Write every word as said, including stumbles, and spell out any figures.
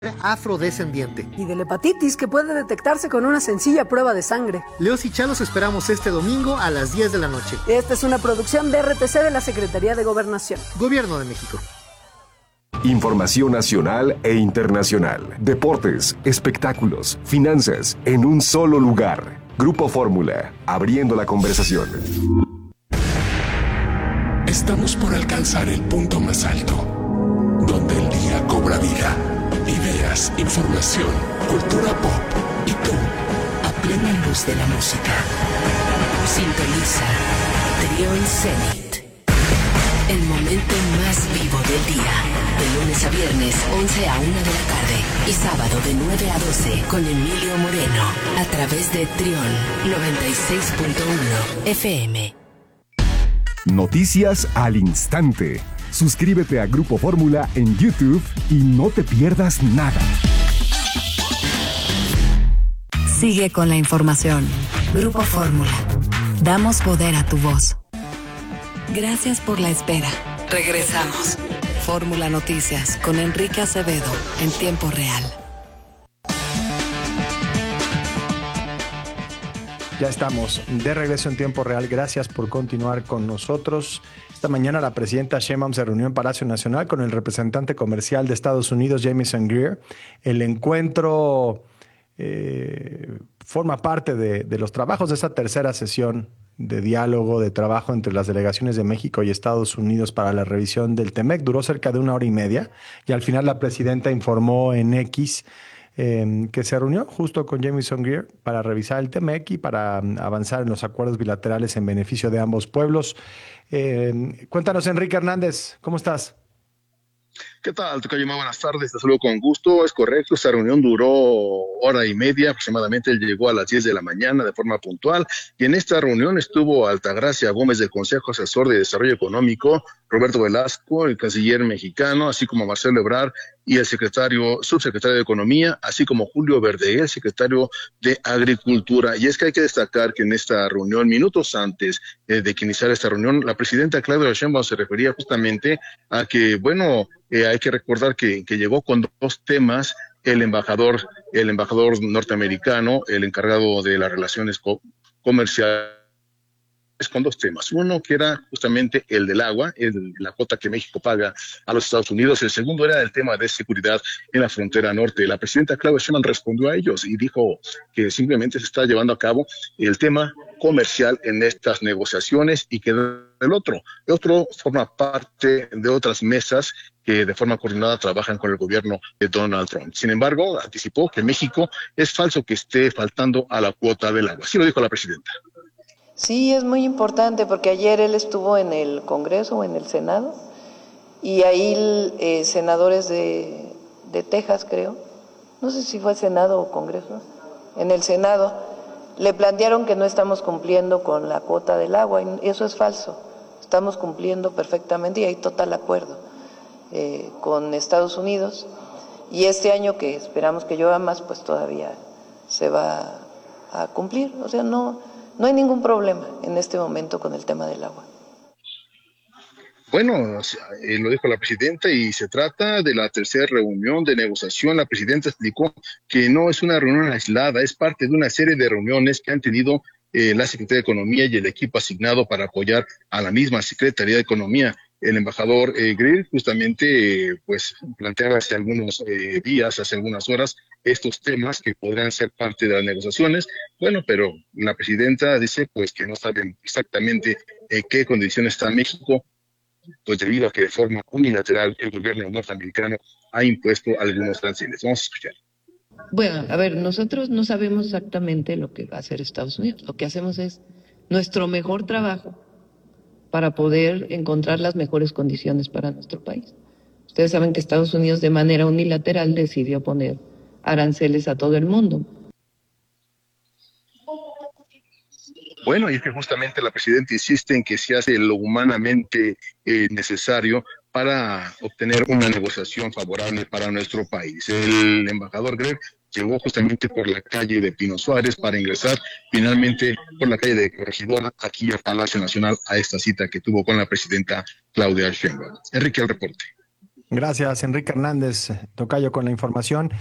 afrodescendiente. Y de la hepatitis, que puede detectarse con una sencilla prueba de sangre. Leos y Chá los esperamos este domingo a las diez de la noche. Esta es una producción de R T C de la Secretaría de Gobernación. Gobierno de México. Información nacional e internacional. Deportes, espectáculos, finanzas, en un solo lugar. Grupo Fórmula, abriendo la conversación. Estamos por alcanzar el punto más alto, donde el día cobra vida. Ideas, información, cultura pop y tú, a plena luz de la música. Sintoniza Trión Zenit. El momento más vivo del día. De lunes a viernes, once a una de la tarde. Y sábado de nueve a doce con Emilio Moreno. A través de Trión noventa y seis punto uno F M. Noticias al instante. Suscríbete a Grupo Fórmula en YouTube y no te pierdas nada. Sigue con la información. Grupo Fórmula. Damos poder a tu voz. Gracias por la espera. Regresamos. Fórmula Noticias con Enrique Acevedo en tiempo real. Ya estamos de regreso en tiempo real. Gracias por continuar con nosotros. Esta mañana la presidenta Sheinbaum se reunió en Palacio Nacional con el representante comercial de Estados Unidos, Jamieson Greer. El encuentro eh, forma parte de, de los trabajos de esta tercera sesión de diálogo, de trabajo entre las delegaciones de México y Estados Unidos para la revisión del T M E C. Duró cerca de una hora y media y al final la presidenta informó en X Eh, que se reunió justo con Jamieson Greer para revisar el T M E C y para um, avanzar en los acuerdos bilaterales en beneficio de ambos pueblos. Eh, cuéntanos, Enrique Hernández, ¿cómo estás? ¿Qué tal, Tocayo? Muy buenas tardes, te saludo con gusto. Es correcto, esta reunión duró hora y media aproximadamente. Él llegó a las diez de la mañana de forma puntual y en esta reunión estuvo Altagracia Gómez del Consejo Asesor de Desarrollo Económico, Roberto Velasco, el canciller mexicano, así como Marcelo Ebrard y el secretario, subsecretario de Economía, así como Julio Verdeguer, secretario de Agricultura. Y es que hay que destacar que en esta reunión, minutos antes eh, de que iniciara esta reunión, la presidenta Claudia Sheinbaum se refería justamente a que, bueno, eh, hay que recordar que, que llegó con dos temas, el embajador, el embajador norteamericano, el encargado de las relaciones co- comerciales, con dos temas. Uno que era justamente el del agua, el, la cuota que México paga a los Estados Unidos. El segundo era el tema de seguridad en la frontera norte. La presidenta Claudia Sheinbaum respondió a ellos y dijo que simplemente se está llevando a cabo el tema comercial en estas negociaciones y que el otro, el otro forma parte de otras mesas que de forma coordinada trabajan con el gobierno de Donald Trump. Sin embargo, anticipó que México es falso que esté faltando a la cuota del agua. Así lo dijo la presidenta. Sí, es muy importante porque ayer él estuvo en el Congreso o en el Senado y ahí eh, senadores de, de Texas, creo, no sé si fue Senado o Congreso, en el Senado le plantearon que no estamos cumpliendo con la cuota del agua y eso es falso, estamos cumpliendo perfectamente y hay total acuerdo eh, con Estados Unidos y este año que esperamos que llueva más, pues todavía se va a cumplir, o sea, no... No hay ningún problema en este momento con el tema del agua. Bueno, eh, lo dijo la presidenta y se trata de la tercera reunión de negociación. La presidenta explicó que no es una reunión aislada, es parte de una serie de reuniones que han tenido eh, la Secretaría de Economía y el equipo asignado para apoyar a la misma Secretaría de Economía. El embajador eh, Greer justamente eh, pues planteaba hace algunos eh, días, hace algunas horas, estos temas que podrán ser parte de las negociaciones. Bueno, pero la presidenta dice pues que no saben exactamente en qué condiciones está México, pues debido a que de forma unilateral el gobierno norteamericano ha impuesto algunos aranceles. Vamos a escuchar. Bueno, a ver, nosotros no sabemos exactamente lo que va a hacer Estados Unidos. Lo que hacemos es nuestro mejor trabajo para poder encontrar las mejores condiciones para nuestro país. Ustedes saben que Estados Unidos de manera unilateral decidió poner aranceles a todo el mundo. Bueno, y es que justamente la presidenta insiste en que se hace lo humanamente eh, necesario para obtener una negociación favorable para nuestro país. El embajador Greer llegó justamente por la calle de Pino Suárez para ingresar finalmente por la calle de Corregidora aquí al Palacio Nacional a esta cita que tuvo con la presidenta Claudia Sheinbaum. Enrique, el reporte. Gracias, Enrique Hernández, tocayo, con la información.